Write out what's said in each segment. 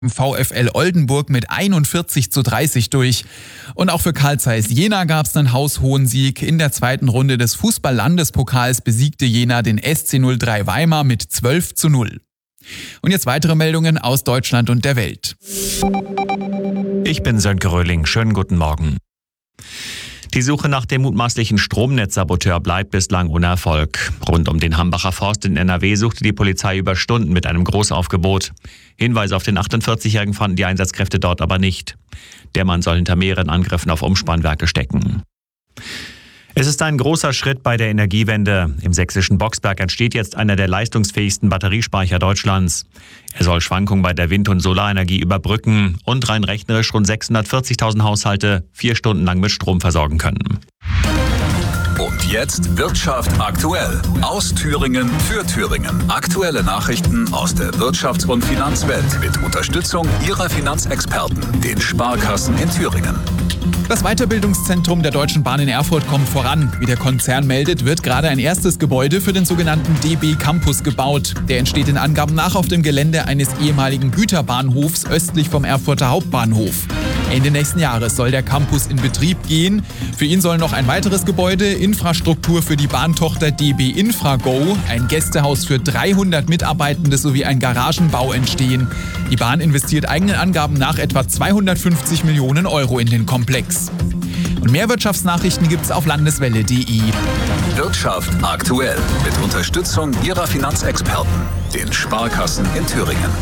VfL Oldenburg mit 41:30 durch. Und auch für Carl Zeiss Jena gab es einen haushohen Sieg. In der zweiten Runde des Fußball-Landespokals besiegte Jena den SC 03 Weimar mit 12:0. Und jetzt weitere Meldungen aus Deutschland und der Welt. Ich bin Sönke Röhling. Schönen guten Morgen. Die Suche nach dem mutmaßlichen Stromnetzsaboteur bleibt bislang ohne Erfolg. Rund um den Hambacher Forst in NRW suchte die Polizei über Stunden mit einem Großaufgebot. Hinweise auf den 48-Jährigen fanden die Einsatzkräfte dort aber nicht. Der Mann soll hinter mehreren Angriffen auf Umspannwerke stecken. Es ist ein großer Schritt bei der Energiewende. Im sächsischen Boxberg entsteht jetzt einer der leistungsfähigsten Batteriespeicher Deutschlands. Er soll Schwankungen bei der Wind- und Solarenergie überbrücken und rein rechnerisch rund 640.000 Haushalte 4 Stunden lang mit Strom versorgen können. Und jetzt Wirtschaft aktuell. Aus Thüringen für Thüringen. Aktuelle Nachrichten aus der Wirtschafts- und Finanzwelt mit Unterstützung Ihrer Finanzexperten, den Sparkassen in Thüringen. Das Weiterbildungszentrum der Deutschen Bahn in Erfurt kommt voran. Wie der Konzern meldet, wird gerade ein erstes Gebäude für den sogenannten DB Campus gebaut. Der entsteht den Angaben nach auf dem Gelände eines ehemaligen Güterbahnhofs östlich vom Erfurter Hauptbahnhof. Ende nächsten Jahres soll der Campus in Betrieb gehen. Für ihn soll noch ein weiteres Gebäude, Infrastruktur für die Bahntochter DB Infrago, ein Gästehaus für 300 Mitarbeitende sowie ein Garagenbau entstehen. Die Bahn investiert eigenen Angaben nach etwa 250 Millionen Euro in den Komplex. Und mehr Wirtschaftsnachrichten gibt's auf landeswelle.de. Wirtschaft aktuell mit Unterstützung Ihrer Finanzexperten, den Sparkassen in Thüringen.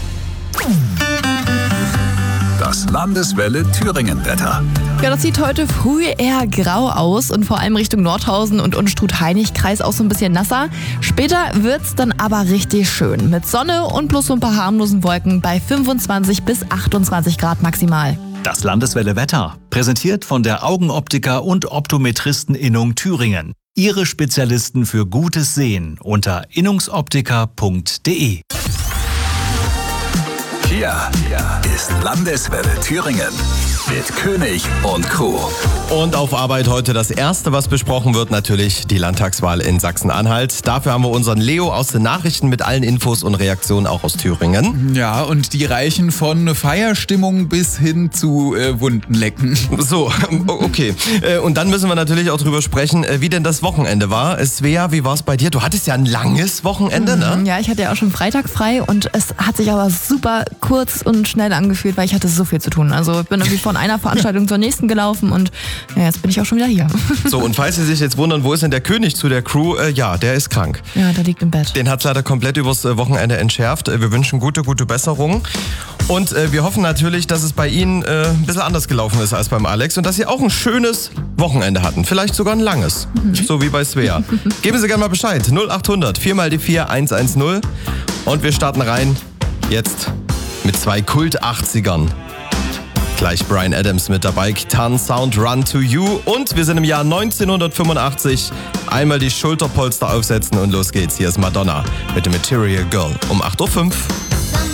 Das Landeswelle Thüringen-Wetter. Ja, das sieht heute früh eher grau aus und vor allem Richtung Nordhausen und Unstrut-Hainich-Kreis auch so ein bisschen nasser. Später wird's dann aber richtig schön mit Sonne und plus so ein paar harmlosen Wolken bei 25 bis 28 Grad maximal. Das Landeswelle Wetter, präsentiert von der Augenoptiker und Optometristen-Innung Thüringen. Ihre Spezialisten für gutes Sehen unter innungsoptiker.de. Hier ist Landeswelle Thüringen mit König und Crew. Und auf Arbeit heute das Erste, was besprochen wird, natürlich die Landtagswahl in Sachsen-Anhalt. Dafür haben wir unseren Leo aus den Nachrichten mit allen Infos und Reaktionen auch aus Thüringen. Ja, und die reichen von Feierstimmung bis hin zu Wundenlecken. So, okay. Und dann müssen wir natürlich auch drüber sprechen, wie denn das Wochenende war. Svea, wie war es bei dir? Du hattest ja ein langes Wochenende, ne? Ja, ich hatte ja auch schon Freitag frei und es hat sich aber super kurz und schnell angefühlt, weil ich hatte so viel zu tun. Also ich bin irgendwie von einer Veranstaltung zur nächsten gelaufen und ja, jetzt bin ich auch schon wieder hier. So, und falls Sie sich jetzt wundern, wo ist denn der König zu der Crew? Ja, der ist krank. Ja, der liegt im Bett. Den hat leider komplett übers Wochenende entschärft. Wir wünschen gute Besserung. Und wir hoffen natürlich, dass es bei Ihnen ein bisschen anders gelaufen ist als beim Alex und dass Sie auch ein schönes Wochenende hatten. Vielleicht sogar ein langes. So wie bei Svea. Geben Sie gerne mal Bescheid. 0800 4x4 110. Und wir starten rein jetzt mit 2 Kult-80ern. Gleich Bryan Adams mit dabei, Gitarrensound Run to You. Und wir sind im Jahr 1985. Einmal die Schulterpolster aufsetzen und los geht's. Hier ist Madonna mit dem Material Girl um 8:05 Uhr.